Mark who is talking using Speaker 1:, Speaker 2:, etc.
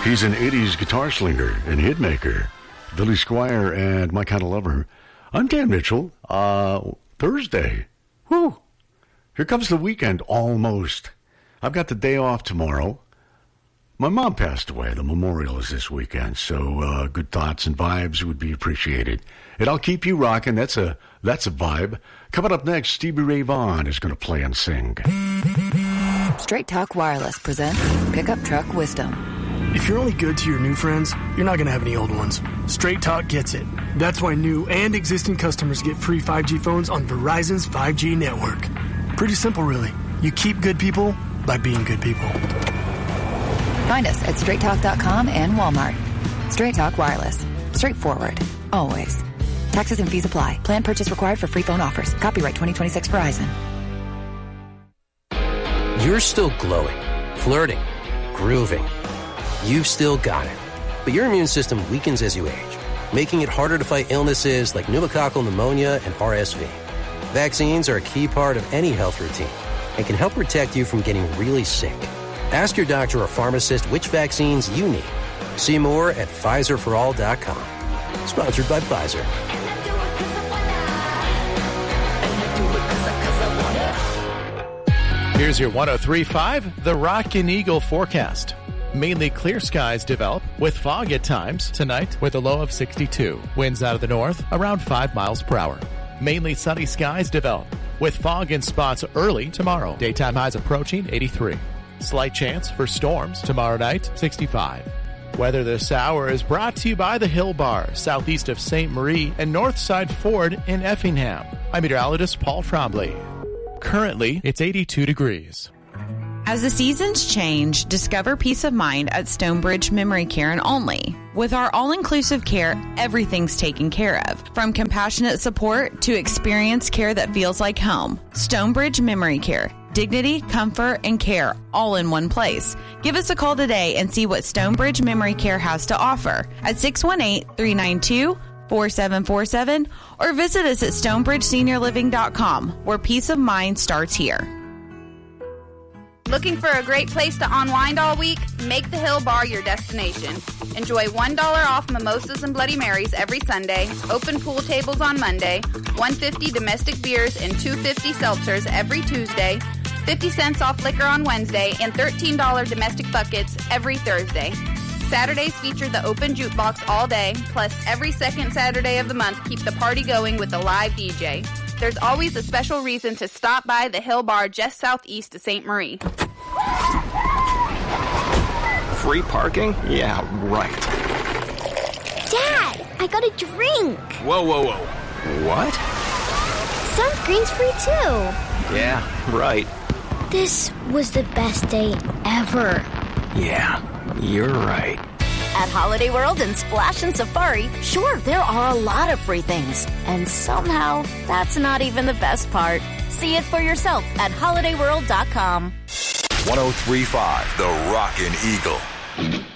Speaker 1: He's an 80s guitar slinger and hitmaker. Billy Squier and My Kind of Lover. I'm Dan Mitchell. Thursday. Whew. Here comes the weekend, almost. I've got the day off tomorrow. My mom passed away. The memorial is this weekend, so good thoughts and vibes would be appreciated. And I'll keep you rocking. That's a vibe. Coming up next, Stevie Ray Vaughan is going to play and sing.
Speaker 2: Straight Talk Wireless presents Pickup Truck Wisdom.
Speaker 3: If you're only good to your new friends, you're not going to have any old ones. Straight Talk gets it. That's why new and existing customers get free 5G phones on Verizon's 5G network. Pretty simple, really. You keep good people by being good people.
Speaker 2: Find us at straighttalk.com and Walmart. Straight Talk Wireless. Straightforward. Always. Taxes and fees apply. Plan purchase required for free phone offers. Copyright 2026 Verizon.
Speaker 4: You're still glowing, flirting, grooving. You've still got it. But your immune system weakens as you age, making it harder to fight illnesses like pneumococcal pneumonia and RSV. Vaccines are a key part of any health routine and can help protect you from getting really sick. Ask your doctor or pharmacist which vaccines you need. See more at PfizerForAll.com. Sponsored by Pfizer.
Speaker 5: Here's your 103.5 The Rockin' Eagle forecast. Mainly clear skies develop with fog at times tonight with a low of 62. Winds out of the north around 5 miles per hour. Mainly sunny skies develop with fog in spots early tomorrow. Daytime highs approaching 83. Slight chance for storms tomorrow night, 65. Weather this hour is brought to you by the Hill Bar, southeast of St. Marie and Northside Ford in Effingham. I'm meteorologist Paul Trombley. Currently, it's 82 degrees.
Speaker 6: As the seasons change, discover peace of mind at Stonebridge Memory Care and Only. With our all-inclusive care, everything's taken care of. From compassionate support to experienced care that feels like home. Stonebridge Memory Care. Dignity, comfort, and care all in one place. Give us a call today and see what Stonebridge Memory Care has to offer at 618-392-4747 or visit us at stonebridgeseniorliving.com, where peace of mind starts here.
Speaker 7: Looking for a great place to unwind all week? Make the Hill Bar your destination. Enjoy $1 off mimosas and Bloody Marys every Sunday, open pool tables on Monday, $1.50 domestic beers and $2.50 seltzers every Tuesday, 50 cents off liquor on Wednesday, and $13 domestic buckets every Thursday. Saturdays feature the open jukebox all day, plus every second Saturday of the month keep the party going with a live DJ. There's always a special reason to stop by the Hill Bar just southeast of St. Marie.
Speaker 8: Free parking? Yeah, right.
Speaker 9: Dad, I got a drink.
Speaker 8: Whoa. What?
Speaker 9: Sunscreen's free too.
Speaker 8: Yeah, right.
Speaker 9: This was the best day ever.
Speaker 8: Yeah, you're right.
Speaker 10: At Holiday World and Splash and Safari, sure, there are a lot of free things. And somehow, that's not even the best part. See it for yourself at holidayworld.com.
Speaker 11: 103.5 The Rockin' Eagle.